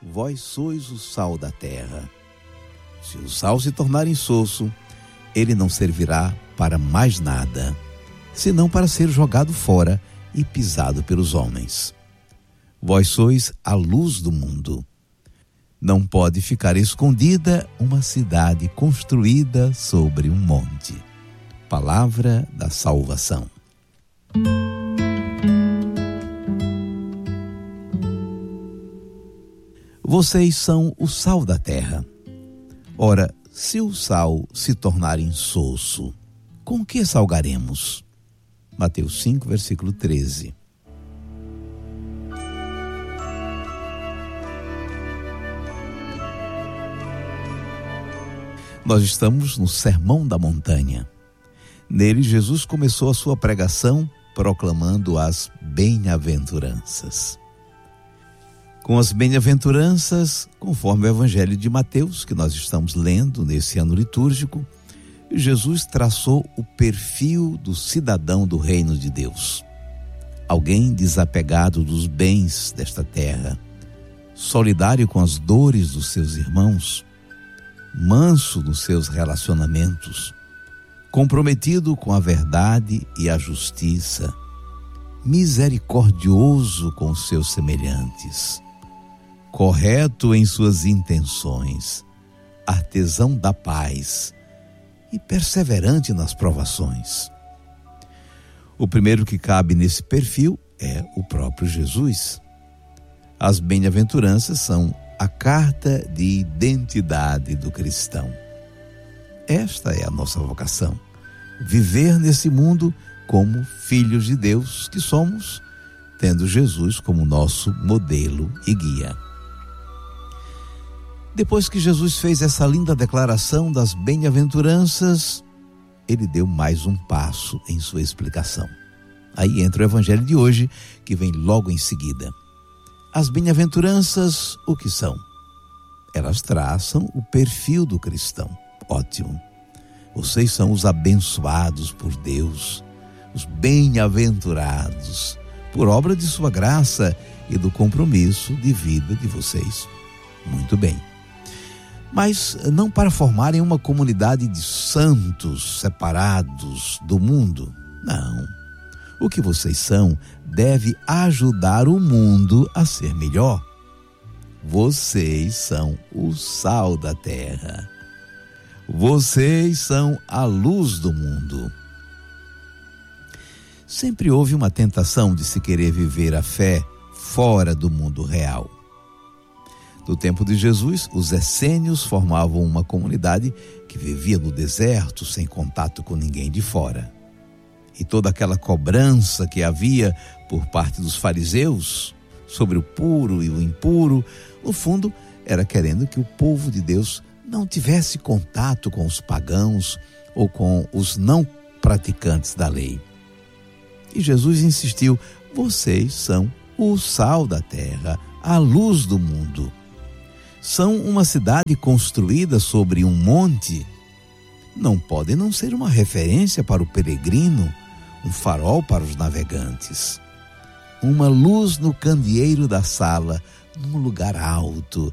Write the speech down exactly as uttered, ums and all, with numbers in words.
vós sois o sal da terra. Se o sal se tornar insosso, ele não servirá para mais nada, senão para ser jogado fora e pisado pelos homens. Vós sois a luz do mundo. Não pode ficar escondida uma cidade construída sobre um monte. Palavra da salvação. Vocês são o sal da terra. Ora, se o sal se tornar insosso, com que salgaremos? Mateus cinco, versículo treze. Nós estamos no Sermão da Montanha. Nele, Jesus começou a sua pregação proclamando as bem-aventuranças. Com as bem-aventuranças, conforme o Evangelho de Mateus, que nós estamos lendo nesse ano litúrgico, Jesus traçou o perfil do cidadão do reino de Deus. Alguém desapegado dos bens desta terra, solidário com as dores dos seus irmãos, manso nos seus relacionamentos, comprometido com a verdade e a justiça, misericordioso com os seus semelhantes, correto em suas intenções, artesão da paz e perseverante nas provações. O primeiro que cabe nesse perfil é o próprio Jesus. As bem-aventuranças são a carta de identidade do cristão. Esta é a nossa vocação: viver nesse mundo como filhos de Deus que somos, tendo Jesus como nosso modelo e guia. Depois que Jesus fez essa linda declaração das bem-aventuranças, ele deu mais um passo em sua explicação. Aí entra o evangelho de hoje, que vem logo em seguida. As bem-aventuranças, o que são? Elas traçam o perfil do cristão. Ótimo. Vocês são os abençoados por Deus, os bem-aventurados, por obra de sua graça e do compromisso de vida de vocês. Muito bem. Mas não para formarem uma comunidade de santos separados do mundo. Não. O que vocês são deve ajudar o mundo a ser melhor. Vocês são o sal da terra. Vocês são a luz do mundo. Sempre houve uma tentação de se querer viver a fé fora do mundo real. No tempo de Jesus, os essênios formavam uma comunidade que vivia no deserto, sem contato com ninguém de fora. E toda aquela cobrança que havia por parte dos fariseus sobre o puro e o impuro, no fundo, era querendo que o povo de Deus não tivesse contato com os pagãos ou com os não praticantes da lei. E Jesus insistiu: vocês são o sal da terra, a luz do mundo. São uma cidade construída sobre um monte. Não podem não ser uma referência para o peregrino, um farol para os navegantes. Uma luz no candeeiro da sala, num lugar alto,